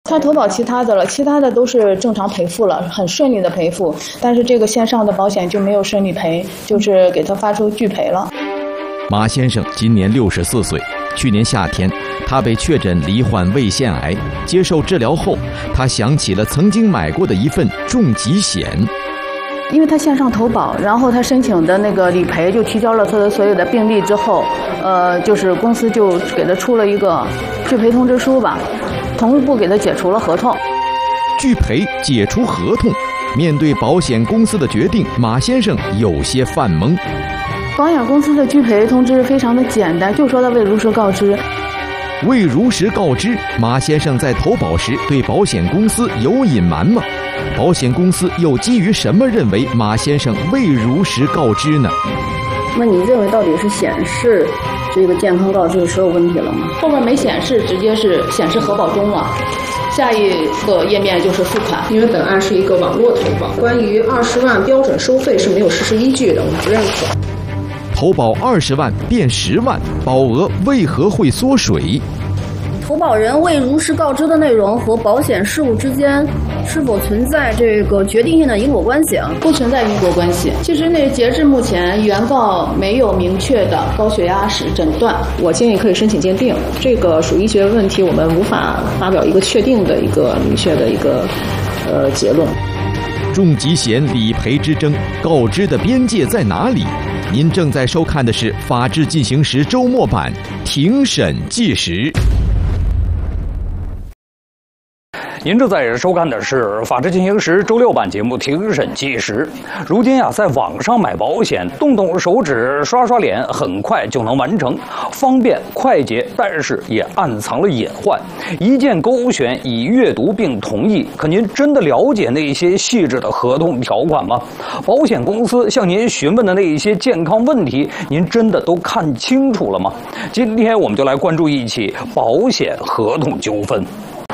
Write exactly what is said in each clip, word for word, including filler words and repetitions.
他投保其他的了，其他的都是正常赔付了，很顺利的赔付，但是这个线上的保险就没有顺利赔，就是给他发出拒赔了。 马先生今年六十四岁，去年夏天他被确诊罹患胃腺癌，接受治疗后，他想起了曾经买过的一份重疾险。 因为他线上投保，然后他申请的那个理赔就提交了他的所有的病历之后，呃，就是公司就给他出了一个拒赔通知书吧，同步给他解除了合同。 拒赔解除合同，面对保险公司的决定，马先生有些犯懵。 保险公司的拒赔通知非常的简单，就说他未如实告知。 未如实告知，马先生在投保时对保险公司有隐瞒吗？保险公司又基于什么认为马先生未如实告知呢？ 那你认为到底是显示这个健康告知是有问题了吗？后面没显示，直接是显示核保中了。下一个页面就是付款， 因为本案是一个网络投保，关于二十万标准收费是没有事实依据的，我们不认可。 投保二十万变十万，保额为何会缩水？ 投保人未如实告知的内容和保险事务之间是否存在这个决定性的因果关系啊？ 不存在因果关系。其实那截至目前，原告没有明确的高血压史诊断。 我建议可以申请鉴定，这个属医学问题，我们无法发表一个确定的一个明确的一个呃结论。 重疾险理赔之争，告知的边界在哪里？您正在收看的是《法治进行时》周末版庭审纪实。 您正在收看的是《法治进行时》周六版节目《庭审纪实》。如今呀、啊，在网上买保险，动动手指、刷刷脸，很快就能完成，方便快捷，但是也暗藏了隐患。一键勾选已阅读并同意，可您真的了解那些细致的合同条款吗？保险公司向您询问的那一些健康问题，您真的都看清楚了吗？今天我们就来关注一起保险合同纠纷。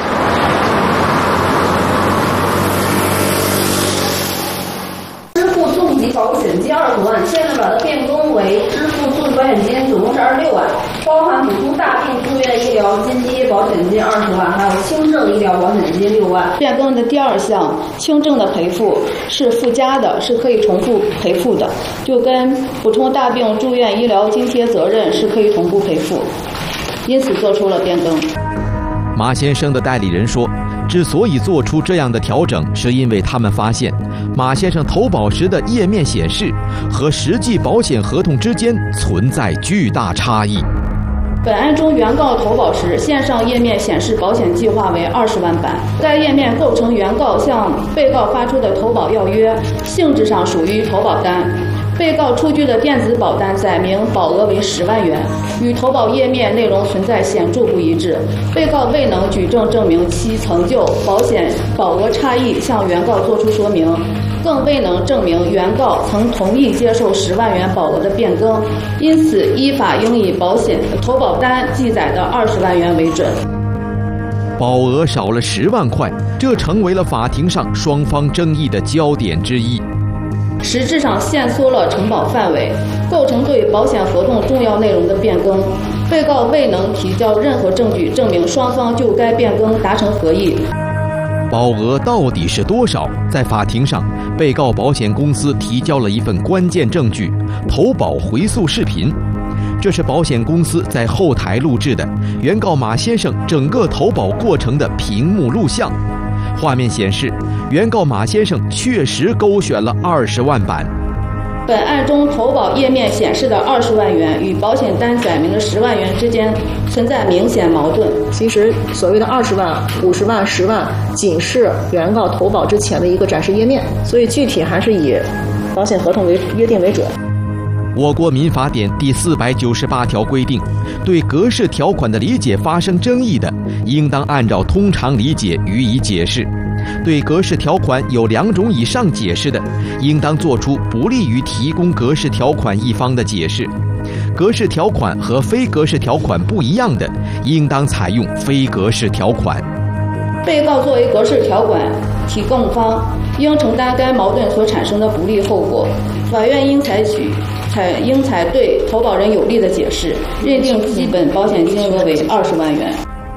保险金二十万，现在把它变更为支付重疾保险金，总共是二十六万，包含普通大病住院医疗金基保险金二十万，还有轻症医疗保险金六万。 变更的第二项，轻症的赔付是附加的，是可以重复赔付的，就跟普通大病住院医疗津贴责任是可以同步赔付，因此做出了变更。 马先生的代理人说，之所以做出这样的调整，是因为他们发现马先生投保时的页面显示和实际保险合同之间存在巨大差异。 本案中，原告投保时线上页面显示保险计划为二十万版，该页面构成原告向被告发出的投保要约，性质上属于投保单。被告出具的电子保单载明保额为十万元，与投保页面内容存在显著不一致。被告未能举证证明其曾就保险保额差异向原告作出说明，更未能证明原告曾同意接受十万元保额的变更，因此依法应以保险投保单记载的二十万元为准。 保额少了十万块，这成为了法庭上双方争议的焦点之一。 实质上限缩了承保范围，构成对保险合同重要内容的变更。被告未能提交任何证据证明双方就该变更达成合意。 保额到底是多少？在法庭上，被告保险公司提交了一份关键证据——投保回溯视频。这是保险公司在后台录制的原告马先生整个投保过程的屏幕录像。画面显示，原告马先生确实勾选了二十万版。 本案中投保页面显示的二十万元与保险单载明的十万元之间存在明显矛盾。 其实所谓的二十万、五十万、十万，仅是原告投保之前的一个展示页面，所以具体还是以保险合同为约定为准。 我国民法典第四百九十八条规定，对格式条款的理解发生争议的，应当按照通常理解予以解释；对格式条款有两种以上解释的，应当作出不利于提供格式条款一方的解释。格式条款和非格式条款不一样的，应当采用非格式条款。 被告作为格式条款提供方，应承担该矛盾所产生的不利后果。法院应采取采应采对投保人有利的解释，认定基本保险金额为二十万元。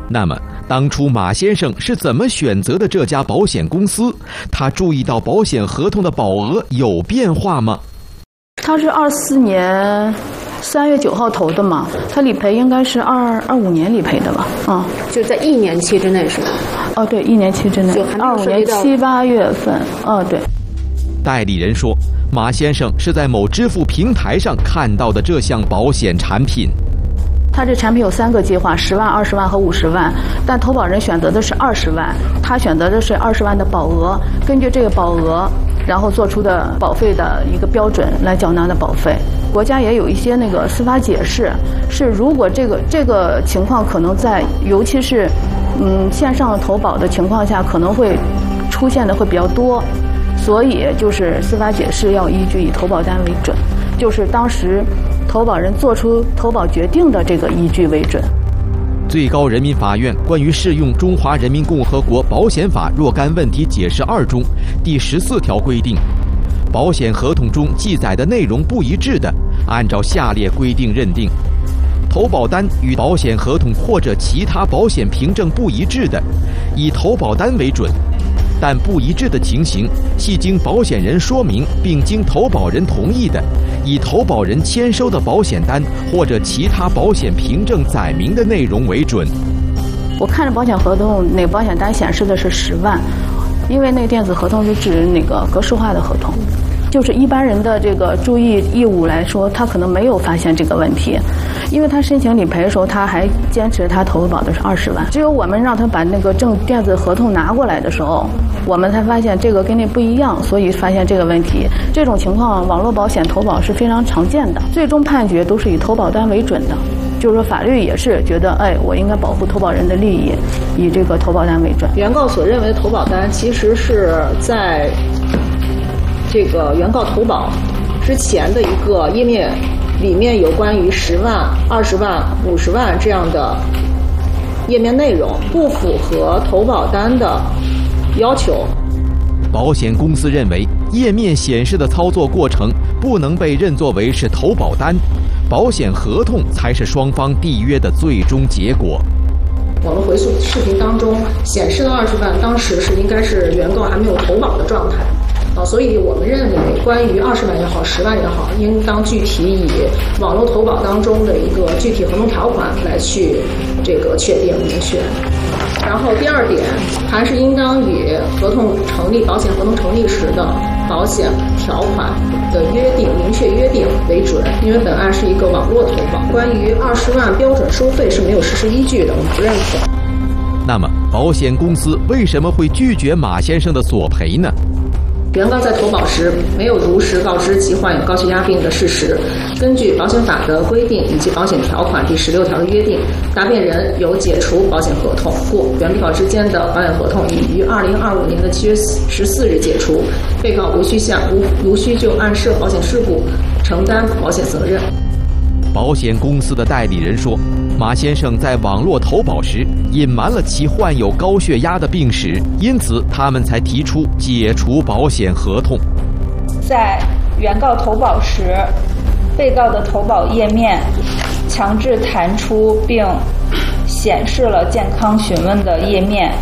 那么当初马先生是怎么选择的这家保险公司？他注意到保险合同的保额有变化吗？ 他是二四年三月九号投的嘛，他理赔应该是二二五年理赔的吧？嗯， 就在一年期之内是吧？ 哦，对，一年期之内，二五年七八月份。哦，对。 代理人说，马先生是在某支付平台上看到的这项保险产品。 他这产品有三个计划，十万、二十万和五十万，但投保人选择的是二十万，他选择的是二十万的保额，根据这个保额，然后做出的保费的一个标准来缴纳的保费。国家也有一些那个司法解释，是如果这个这个情况可能在，尤其是嗯线上投保的情况下，可能会出现的会比较多，所以就是司法解释要依据以投保单为准，就是当时投保人做出投保决定的这个依据为准。 最高人民法院关于适用《中华人民共和国保险法》若干问题解释二中第十四条规定，保险合同中记载的内容不一致的，按照下列规定认定：投保单与保险合同或者其他保险凭证不一致的，以投保单为准。但不一致的情形系经保险人说明并经投保人同意的，以投保人签收的保险单或者其他保险凭证载明的内容为准。 我看着保险合同，那个保险单显示的是十万，因为那个电子合同是指那个格式化的合同，就是一般人的这个注意义务来说，他可能没有发现这个问题，因为他申请理赔的时候，他还坚持他投保的是二十万，只有我们让他把那个正电子合同拿过来的时候，我们才发现这个跟那不一样，所以发现这个问题。这种情况，网络保险投保是非常常见的，最终判决都是以投保单为准的。就是说，法律也是觉得，哎，我应该保护投保人的利益，以这个投保单为准。 原告所认为的投保单，其实是在这个原告投保之前的一个页面，里面有关于十万、二十万、五十万这样的页面内容，不符合投保单的要求。 保险公司认为，页面显示的操作过程不能被认作为是投保单，保险合同才是双方缔约的最终结果。 我们回溯视频当中显示的二十万，当时是应该是原告还没有投保的状态。啊，所以我们认为，关于二十万也好，十万也好，应当具体以网络投保当中的一个具体合同条款来去这个确定明确。然后第二点，还是应当以合同成立、保险合同成立时的保险条款的约定、明确约定为准。因为本案是一个网络投保，关于二十万标准收费是没有实施依据的，我们不认可。 那么，保险公司为什么会拒绝马先生的索赔呢？ 原告在投保时没有如实告知其患有高血压病的事实。根据保险法的规定以及保险条款第十六条的约定，答辩人有解除保险合同，故原被告之间的保险合同已于二零二五年的七月十四日解除，被告无需向无无需就案涉保险事故承担保险责任。 保险公司的代理人说，马先生在网络投保时隐瞒了其患有高血压的病史，因此他们才提出解除保险合同。 在原告投保时，被告的投保页面强制弹出并显示了健康询问的页面，